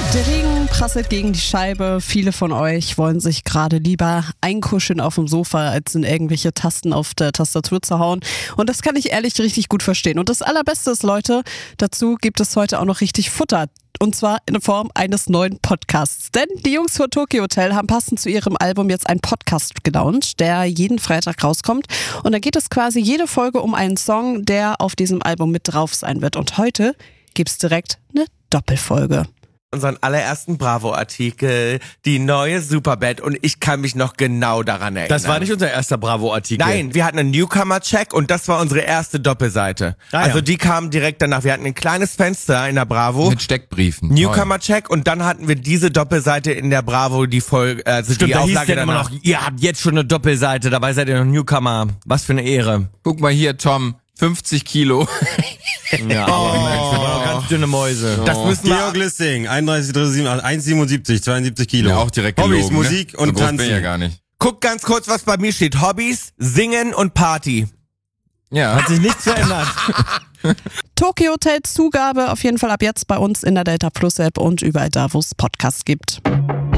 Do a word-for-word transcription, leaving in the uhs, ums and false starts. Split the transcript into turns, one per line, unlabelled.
Der Regen prasselt gegen die Scheibe. Viele von euch wollen sich gerade lieber einkuscheln auf dem Sofa, als in irgendwelche Tasten auf der Tastatur zu hauen. Und das kann ich ehrlich richtig gut verstehen. Und das Allerbeste ist, Leute, dazu gibt es heute auch noch richtig Futter. Und zwar in Form eines neuen Podcasts. Denn die Jungs von Tokio Hotel haben passend zu ihrem Album jetzt einen Podcast gelauncht, der jeden Freitag rauskommt. Und da geht es quasi jede Folge um einen Song, der auf diesem Album mit drauf sein wird. Und heute gibt's direkt eine Doppelfolge.
Unseren allerersten Bravo-Artikel, die neue Superbad, und ich kann mich noch genau daran erinnern.
Das war nicht unser erster Bravo-Artikel.
Nein, wir hatten einen Newcomer-Check und das war unsere erste Doppelseite.
Ah,
also
ja.
die kam direkt danach. Wir hatten ein kleines Fenster in der Bravo.
Mit Steckbriefen.
Newcomer-Check und dann hatten wir diese Doppelseite in der Bravo, die Folge, also
Stimmt,
die
da hieß
Auflage
denn immer
danach.
noch, ihr habt jetzt schon eine Doppelseite, dabei seid ihr noch Newcomer. Was für eine Ehre.
Guck mal hier, Tom, fünfzig Kilo.
Ja, oh. Mensch, wir waren auch ganz dünne Mäuse.
Das müssen wir
Georg Lissing, einunddreißig Komma eins siebenundsiebzig, zweiundsiebzig Kilo.
Ja, auch direkt
Hobbys,
gelogen,
Musik
ne?
und
so groß
Tanzen.
bin ich ja gar nicht.
Guck ganz kurz, was bei mir steht. Hobbys, Singen und Party.
Ja.
Hat sich nichts verändert.
Tokio Hotel Zugabe auf jeden Fall ab jetzt bei uns in der Delta Plus App und überall da, wo es Podcasts gibt.